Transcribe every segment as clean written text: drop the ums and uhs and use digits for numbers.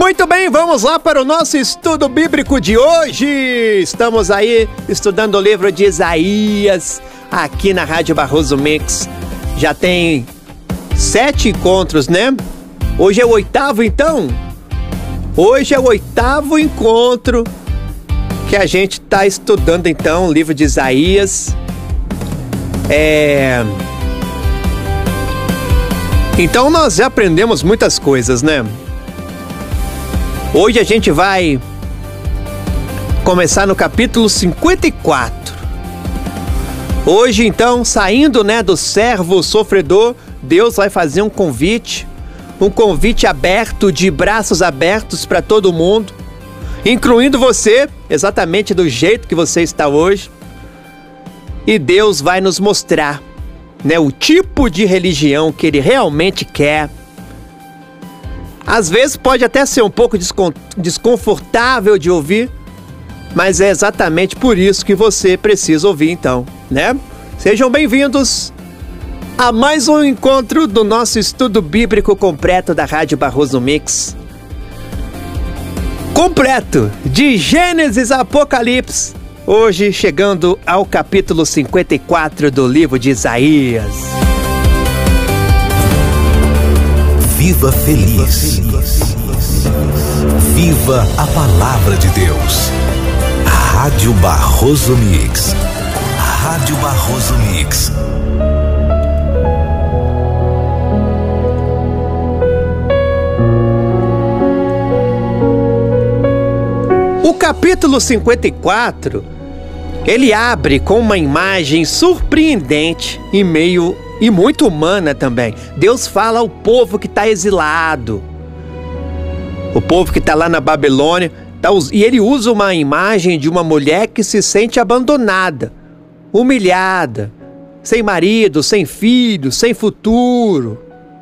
Muito bem, vamos lá para o nosso estudo bíblico de hoje. Estamos aí estudando o livro de Isaías, aqui na Rádio Barroso Mix. Já tem 7 encontros, né? Hoje é o 8º, então? Hoje é o 8º encontro que a gente está estudando, então, o livro de Isaías. Então nós já aprendemos muitas coisas, né? Hoje a gente vai começar no capítulo 54. Hoje, então, saindo, né, do servo sofredor, Deus vai fazer um convite aberto, de braços abertos para todo mundo, incluindo você, exatamente do jeito que você está hoje. E Deus vai nos mostrar, né, o tipo de religião que Ele realmente quer. Às vezes pode até ser um pouco desconfortável de ouvir, mas é exatamente por isso que você precisa ouvir, então, né? Sejam bem-vindos a mais um encontro do nosso estudo bíblico completo da Rádio Barroso Mix. Completo, de Gênesis a Apocalipse. Hoje chegando ao capítulo 54 do livro de Isaías. Viva feliz. Viva a palavra de Deus. Rádio Barroso Mix. Rádio Barroso Mix. O capítulo 54, ele abre com uma imagem surpreendente e muito humana também. Deus fala ao povo que está exilado, o povo que está lá na Babilônia, e ele usa uma imagem de uma mulher que se sente abandonada, humilhada, sem marido, sem filho, sem futuro.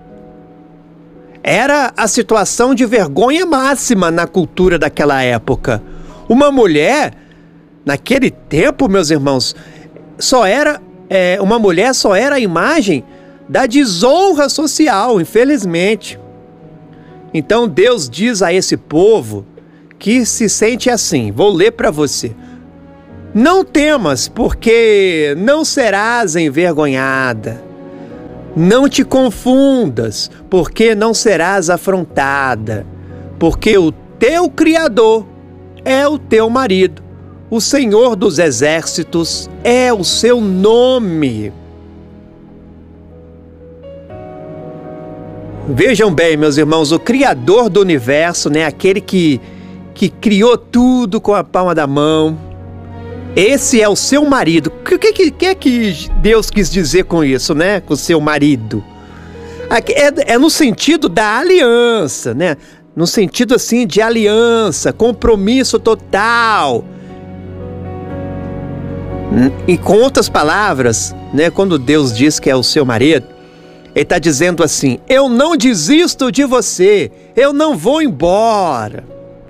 Era a situação de vergonha máxima na cultura daquela época. Uma mulher, naquele tempo, meus irmãos, uma mulher só era a imagem da desonra social, infelizmente. Então Deus diz a esse povo que se sente assim. Vou ler para você. Não temas, porque não serás envergonhada. Não te confundas, porque não serás afrontada. Porque o teu Criador é o teu marido. O Senhor dos Exércitos é o seu nome. Vejam bem, meus irmãos, o Criador do universo, né, aquele que criou tudo com a palma da mão, esse é o seu marido. O que é que Deus quis dizer com isso, né, com o seu marido? É no sentido da aliança, né, no sentido assim de aliança, compromisso total. E com outras palavras, né, quando Deus diz que é o seu marido, Ele está dizendo assim: eu não desisto de você, eu não vou embora.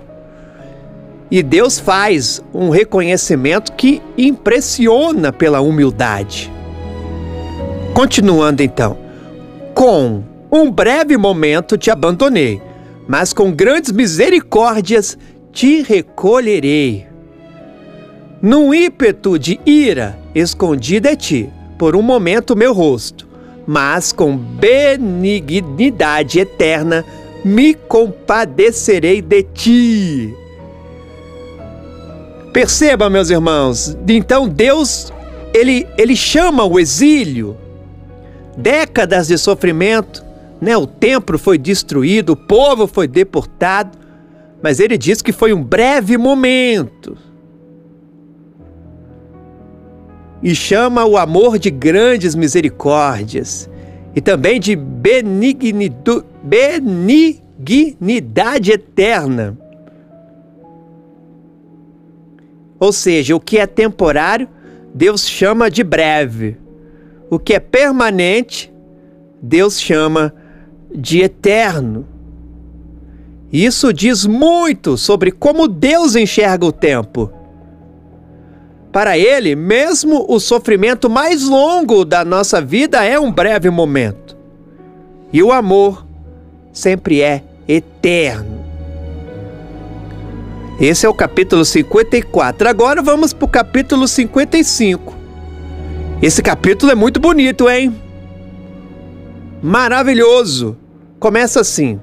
E Deus faz um reconhecimento que impressiona pela humildade. Continuando então: com um breve momento te abandonei, mas com grandes misericórdias te recolherei. Num ímpeto de ira, escondi de ti, por um momento, meu rosto, mas com benignidade eterna me compadecerei de ti. Perceba, meus irmãos, então Deus, ele chama o exílio, décadas de sofrimento, né? O templo foi destruído, o povo foi deportado, mas ele diz que foi um breve momento. E chama o amor de grandes misericórdias e também de benignidade eterna. Ou seja, o que é temporário, Deus chama de breve. O que é permanente, Deus chama de eterno. Isso diz muito sobre como Deus enxerga o tempo. Para Ele, mesmo o sofrimento mais longo da nossa vida é um breve momento. E o amor sempre é eterno. Esse é o capítulo 54. Agora vamos para o capítulo 55. Esse capítulo é muito bonito, hein? Maravilhoso. Começa assim: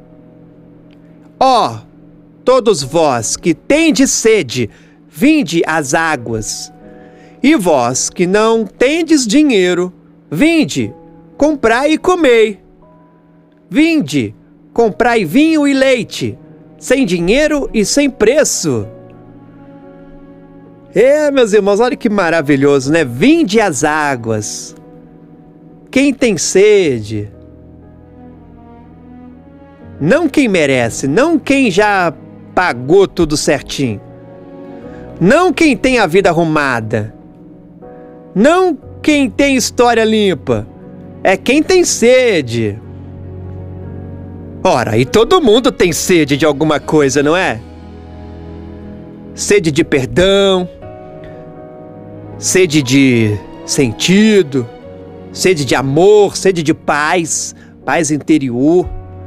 Ó, todos vós que tendes sede, vinde às águas. E vós que não tendes dinheiro, vinde, comprai e comei. Vinde, comprai vinho e leite, sem dinheiro e sem preço. Meus irmãos, olha que maravilhoso, né? Vinde às águas. Quem tem sede, não quem merece, não quem já pagou tudo certinho, não quem tem a vida arrumada, não quem tem história limpa, é quem tem sede. Ora, e todo mundo tem sede de alguma coisa, não é? Sede de perdão, sede de sentido, sede de amor, sede de paz, paz interior,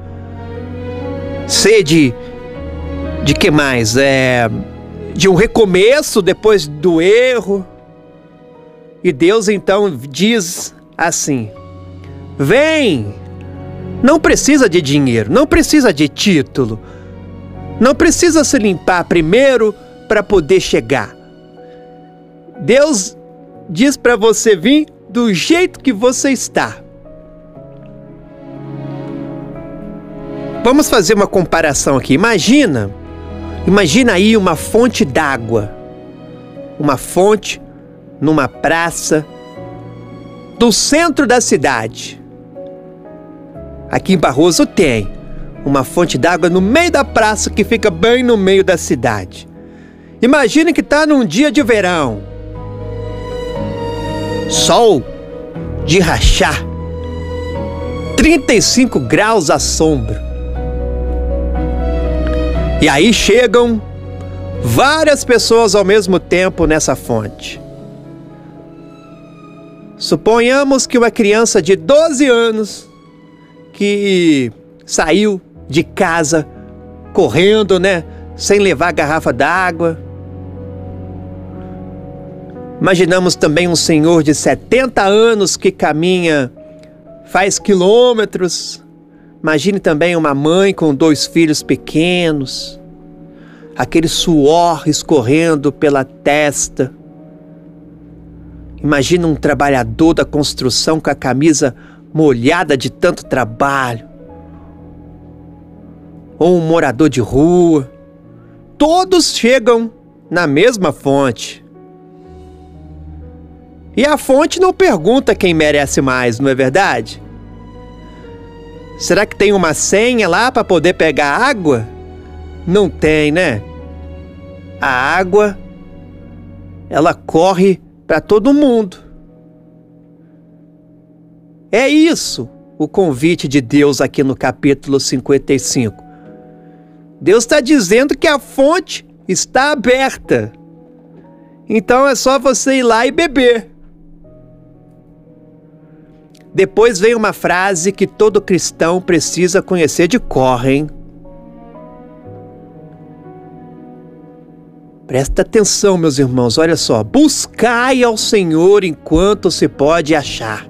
sede de que mais? De um recomeço depois do erro. E Deus então diz assim: vem! Não precisa de dinheiro, não precisa de título, não precisa se limpar primeiro para poder chegar. Deus diz para você vir do jeito que você está. Vamos fazer uma comparação aqui. Imagina aí uma fonte d'água, uma fonte numa praça do centro da cidade. Aqui em Barroso tem uma fonte d'água no meio da praça que fica bem no meio da cidade. Imagine que está num dia de verão. Sol de rachar. 35 graus à sombra. E aí chegam várias pessoas ao mesmo tempo nessa fonte. Suponhamos que uma criança de 12 anos que saiu de casa correndo, né? Sem levar a garrafa d'água. Imaginamos também um senhor de 70 anos que caminha, faz quilômetros. Imagine também uma mãe com 2 filhos pequenos. Aquele suor escorrendo pela testa. Imagina um trabalhador da construção com a camisa molhada de tanto trabalho. Ou um morador de rua. Todos chegam na mesma fonte. E a fonte não pergunta quem merece mais, não é verdade? Será que tem uma senha lá para poder pegar água? Não tem, né? A água, ela corre para todo mundo. É isso o convite de Deus aqui no capítulo 55. Deus está dizendo que a fonte está aberta. Então é só você ir lá e beber. Depois vem uma frase que todo cristão precisa conhecer de cor, hein? Presta atenção, meus irmãos, olha só. Buscai ao Senhor enquanto se pode achar.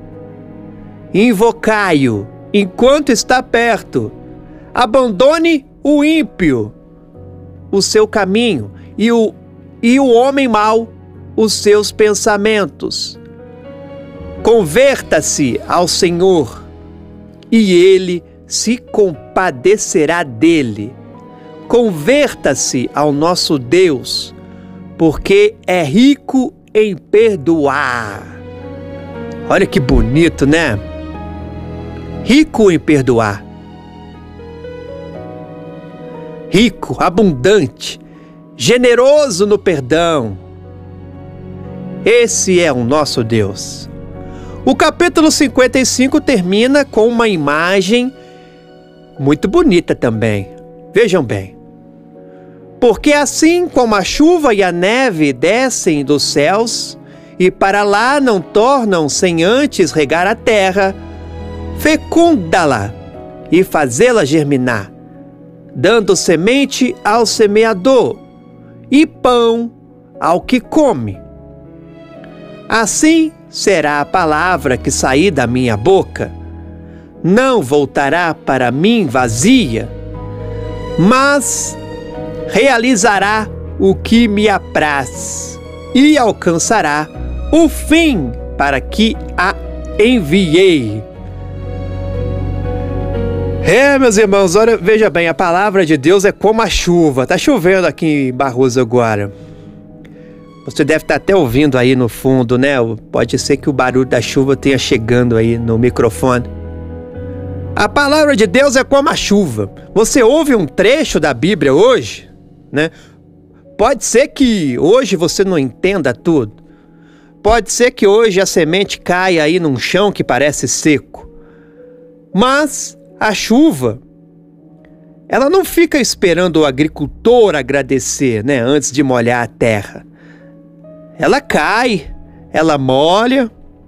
Invocai-o enquanto está perto. Abandone o ímpio, o seu caminho, e o homem mau, os seus pensamentos. Converta-se ao Senhor, e Ele se compadecerá dele. Converta-se ao nosso Deus, porque é rico em perdoar. Olha que bonito, né? Rico em perdoar. Rico, abundante, generoso no perdão. Esse é o nosso Deus. O capítulo 55 termina com uma imagem muito bonita também. Vejam bem. Porque assim como a chuva e a neve descem dos céus e para lá não tornam sem antes regar a terra, fecunda-la e fazê-la germinar, dando semente ao semeador e pão ao que come. Assim será a palavra que sair da minha boca. Não voltará para mim vazia, mas realizará o que me apraz e alcançará o fim para que a enviei. Meus irmãos, olha, veja bem, a palavra de Deus é como a chuva. Tá chovendo aqui em Barroso agora. Você deve estar até ouvindo aí no fundo, né? Pode ser que o barulho da chuva tenha chegando aí no microfone. A palavra de Deus é como a chuva. Você ouve um trecho da Bíblia hoje, né? Pode ser que hoje você não entenda tudo. Pode ser que hoje a semente caia aí num chão que parece seco. Mas a chuva, ela não fica esperando o agricultor agradecer, né, antes de molhar a terra. Ela cai, ela molha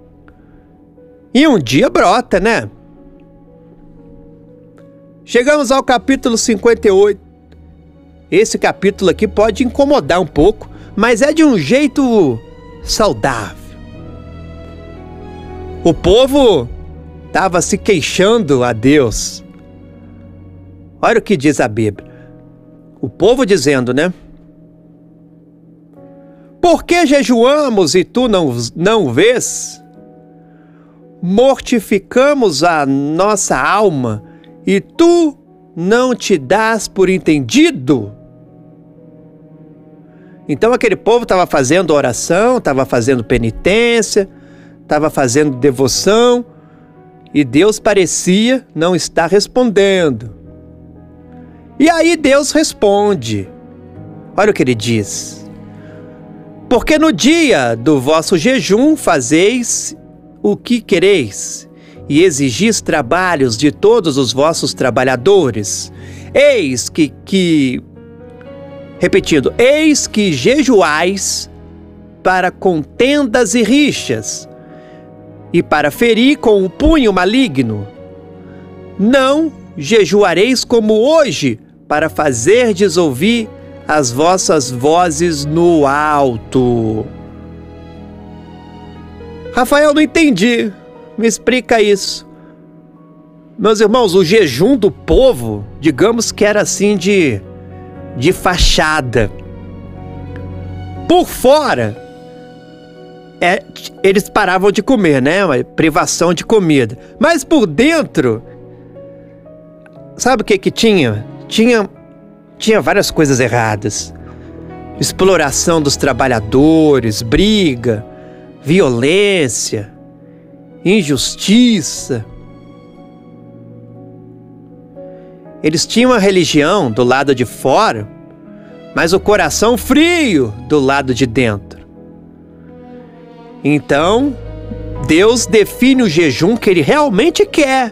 e um dia brota, né? Chegamos ao capítulo 58. Esse capítulo aqui pode incomodar um pouco, mas é de um jeito saudável. O povo estava se queixando a Deus. Olha o que diz a Bíblia. O povo dizendo, né? Por que jejuamos e tu não vês? Mortificamos a nossa alma e tu não te dás por entendido? Então aquele povo estava fazendo oração, estava fazendo penitência, estava fazendo devoção, e Deus parecia não estar respondendo. E aí Deus responde. Olha o que ele diz. Porque no dia do vosso jejum fazeis o que quereis, e exigis trabalhos de todos os vossos trabalhadores. Repetindo, eis que jejuais para contendas e rixas, e para ferir com o punho maligno. Não jejuareis como hoje, para fazerdes ouvir as vossas vozes no alto. Rafael, não entendi. Me explica isso. Meus irmãos, o jejum do povo, digamos que era assim de fachada. Por fora, eles paravam de comer, né? Uma privação de comida. Mas por dentro, sabe o que tinha? Tinha várias coisas erradas. Exploração dos trabalhadores, briga, violência, injustiça. Eles tinham a religião do lado de fora, mas o coração frio do lado de dentro. Então, Deus define o jejum que Ele realmente quer.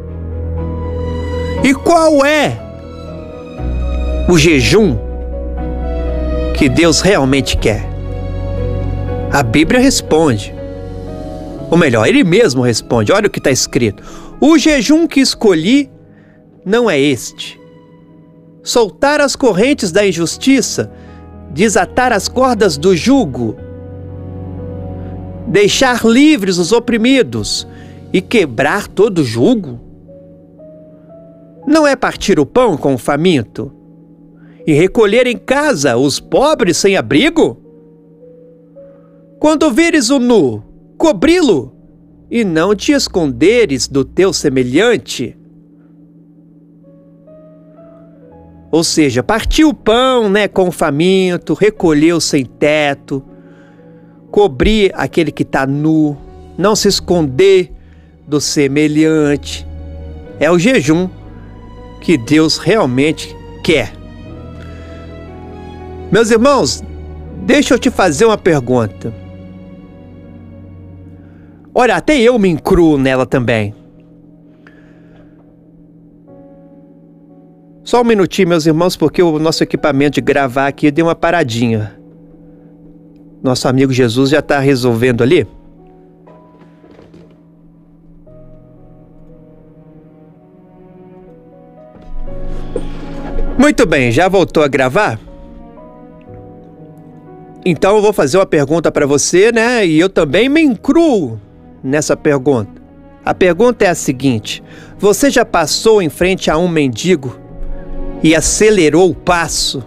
E qual é o jejum que Deus realmente quer? A Bíblia responde. Ou melhor, Ele mesmo responde. Olha o que está escrito. O jejum que escolhi não é este: soltar as correntes da injustiça, desatar as cordas do jugo, deixar livres os oprimidos e quebrar todo jugo? Não é partir o pão com o faminto e recolher em casa os pobres sem abrigo? Quando vires o nu, cobri-lo e não te esconderes do teu semelhante? Ou seja, partir o pão, né, com o faminto, recolher o sem teto, cobrir aquele que está nu, não se esconder do semelhante. É o jejum que Deus realmente quer. Meus irmãos, deixa eu te fazer uma pergunta. Olha, até eu me incluo nela também. Só um minutinho, meus irmãos, porque o nosso equipamento de gravar aqui deu uma paradinha. Nosso amigo Jesus já está resolvendo ali. Muito bem, já voltou a gravar? Então eu vou fazer uma pergunta para você, né? E eu também me incluo nessa pergunta. A pergunta é a seguinte: você já passou em frente a um mendigo e acelerou o passo?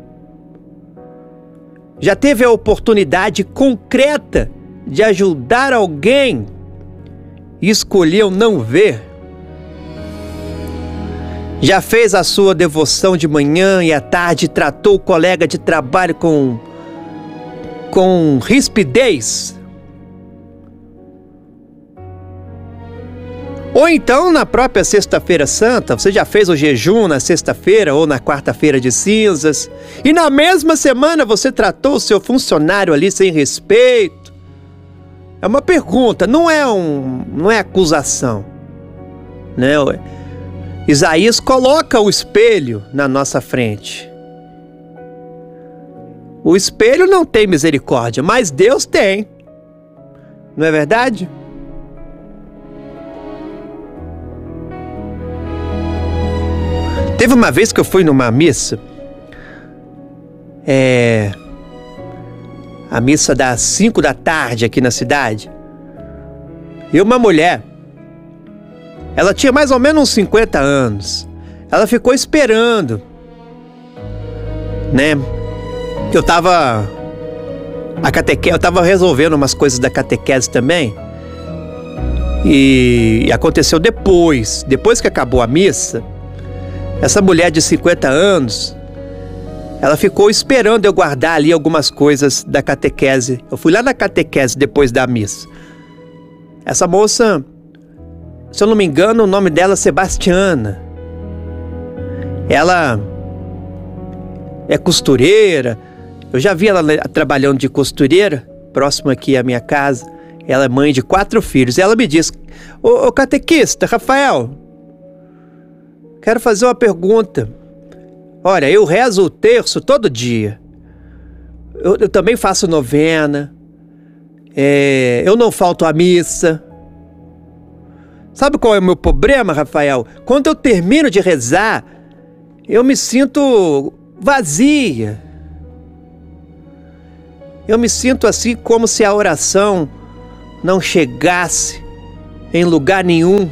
Já teve a oportunidade concreta de ajudar alguém e escolheu não ver? Já fez a sua devoção de manhã e à tarde tratou o colega de trabalho com rispidez? Ou então, na própria Sexta-feira Santa, você já fez o jejum na sexta-feira ou na quarta-feira de cinzas, e na mesma semana você tratou o seu funcionário ali sem respeito? É uma pergunta, não é acusação, né? Isaías coloca o espelho na nossa frente. O espelho não tem misericórdia, mas Deus tem. Não é verdade? Teve uma vez que eu fui numa missa, a missa das 5 da tarde aqui na cidade, e uma mulher, ela tinha mais ou menos uns 50 anos, ela ficou esperando, né? Eu tava resolvendo umas coisas da catequese também, e aconteceu depois que acabou a missa. Essa mulher de 50 anos, ela ficou esperando eu guardar ali algumas coisas da catequese. Eu fui lá na catequese depois da missa. Essa moça, se eu não me engano, o nome dela é Sebastiana. Ela é costureira. Eu já vi ela trabalhando de costureira, próximo aqui à minha casa. Ela é mãe de 4 filhos. E ela me disse: Ô catequista, Rafael, quero fazer uma pergunta. Olha, eu rezo o terço todo dia. Eu também faço novena. Eu não falto à missa. Sabe qual é o meu problema, Rafael? Quando eu termino de rezar, eu me sinto vazia. Eu me sinto assim como se a oração não chegasse em lugar nenhum.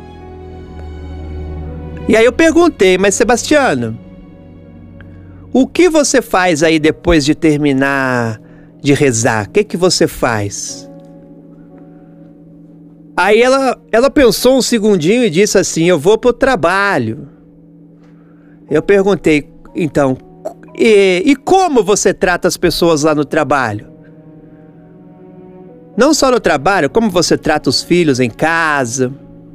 E aí eu perguntei: mas Sebastiana, o que você faz aí depois de terminar de rezar? O que você faz? Aí ela pensou um segundinho e disse assim: eu vou pro trabalho. Eu perguntei: então, e como você trata as pessoas lá no trabalho? Não só no trabalho, como você trata os filhos em casa?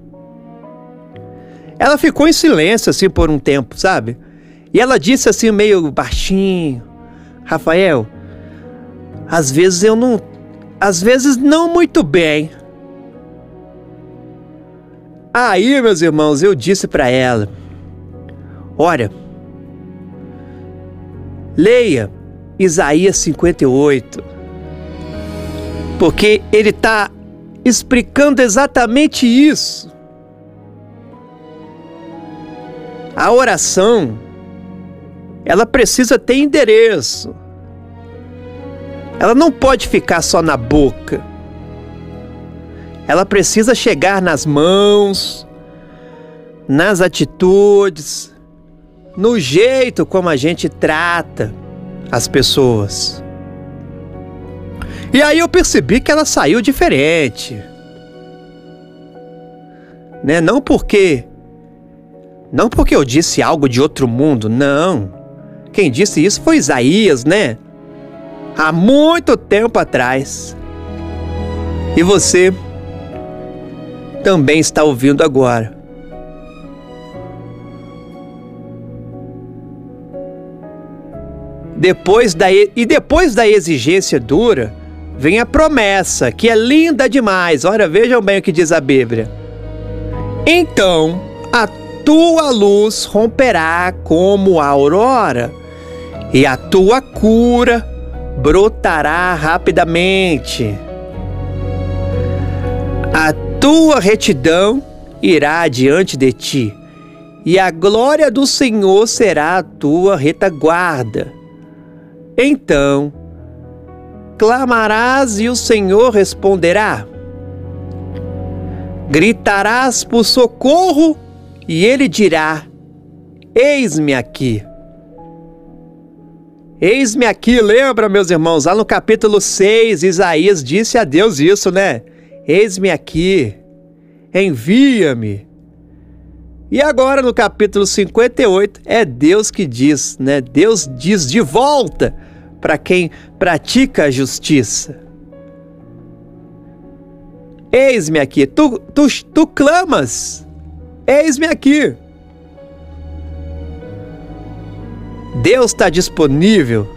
Ela ficou em silêncio assim por um tempo, sabe? E ela disse assim meio baixinho: Rafael, às vezes não muito bem. Aí, meus irmãos, eu disse para ela: olha, leia Isaías 58, porque ele está explicando exatamente isso. A oração, ela precisa ter endereço. Ela não pode ficar só na boca. Ela precisa chegar nas mãos, nas atitudes, no jeito como a gente trata as pessoas. E aí eu percebi que ela saiu diferente, né? Não porque eu disse algo de outro mundo, não. Quem disse isso foi Isaías, né? Há muito tempo atrás. E você também está ouvindo agora. Depois da exigência dura, vem a promessa, que é linda demais. Olha, vejam bem o que diz a Bíblia. Então, a tua luz romperá como a aurora, e a tua cura brotará rapidamente. A tua retidão irá diante de ti, e a glória do Senhor será a tua retaguarda. Então clamarás e o Senhor responderá. Gritarás por socorro e ele dirá: eis-me aqui. Eis-me aqui, lembra, meus irmãos? Lá no capítulo 6, Isaías disse a Deus isso, né? Eis-me aqui, envia-me. E agora no capítulo 58 é Deus que diz, né? Deus diz de volta para quem pratica a justiça. Eis-me aqui, tu clamas, eis-me aqui. Deus está disponível.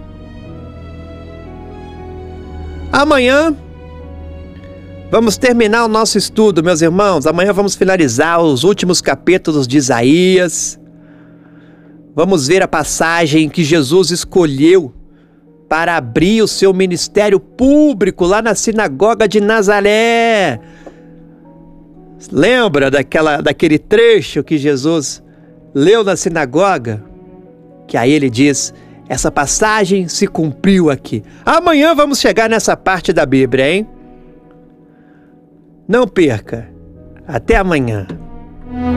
Amanhã vamos terminar o nosso estudo, meus irmãos. Amanhã vamos finalizar os últimos capítulos de Isaías. Vamos ver a passagem que Jesus escolheu para abrir o seu ministério público lá na sinagoga de Nazaré. Lembra daquele trecho que Jesus leu na sinagoga? Que aí ele diz, essa passagem se cumpriu aqui. Amanhã vamos chegar nessa parte da Bíblia, hein? Não perca. Até amanhã.